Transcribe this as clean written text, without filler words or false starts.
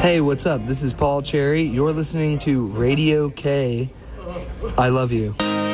Hey, what's up? This is Paul Cherry. You're listening to Radio K. I love you.